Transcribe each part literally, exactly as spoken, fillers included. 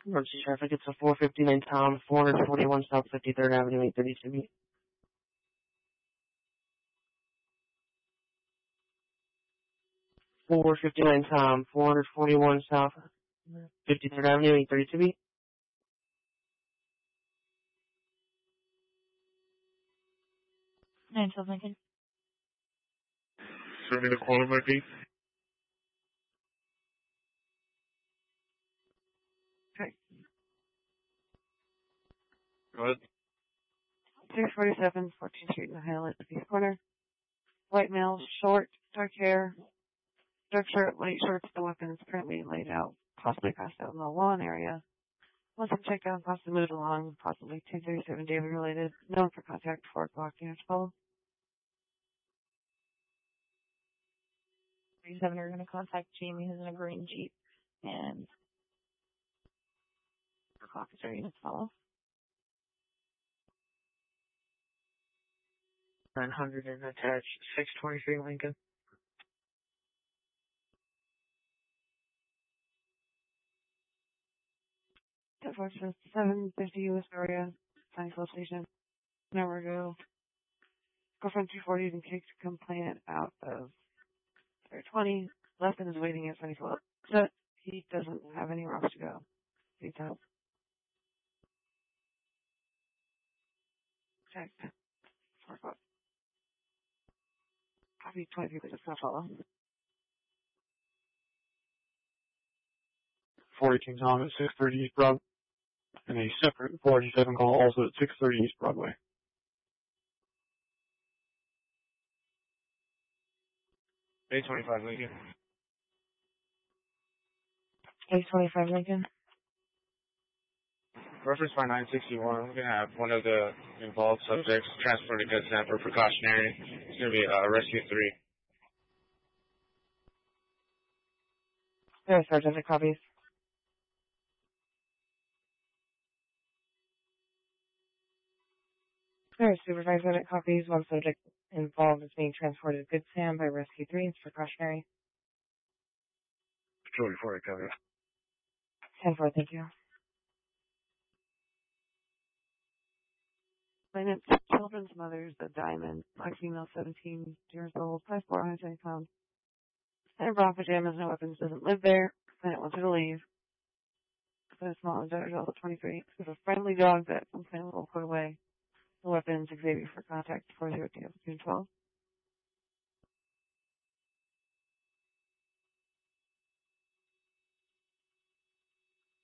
Emergency traffic, it's a four fifty-nine Tom, four forty-one South fifty-third Avenue, eight thirty-two. four fifty-nine Tom, four forty-one South fifty-third Avenue, eight thirty-two. nine twelve Lincoln. Show me the caller I D. Okay. Go ahead. six forty-seven fourteenth Street in the Highlands, East Corner. White male, short, dark hair, dark shirt, light shorts. The weapon is currently laid out, possibly passed out in the lawn area. Once I'm checked out, possibly moved along, possibly two thirty-seven David related, known for contact four o'clock, units follow. thirty-seven are going to contact Jamie, who's in a green Jeep, and four o'clock is our units follow. nine hundred and attached, six twenty-three Lincoln. seven fifty West Astoria, Sunnysville Station. Number go. Girlfriend two forty and kicked complainant out of their twenty. Lesson is waiting at Sunnysville. So he doesn't have any rocks to go. He does. Check. Four o'clock. Copy twenty-three, but it's not follow. forty-two Tom at six thirty East Broadway. And a separate forty-seven call also at six thirty East Broadway. A twenty-five Lincoln. A twenty-five Lincoln. Reference by nine sixty-one, we're going to have one of the involved subjects transported to San for precautionary. It's going to be uh, Rescue three. There, Sergeant, copies. There, Supervisor, that copies. One subject involved is being transported to Good Sam by Rescue three. It's precautionary. Patrol before it covers. ten four, thank you. Claimant, children's mother's a diamond, black female, seventeen years old, five four, one hundred twenty pounds. In bra pajamas, no weapons, doesn't live there. Claimant wants her to leave. But a small adult, twenty-three. It's a friendly dog that complainant will put away. The weapons, Xavier for contact, four zero two, June twelfth.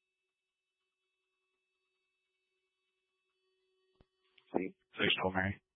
Six twelve, Mary.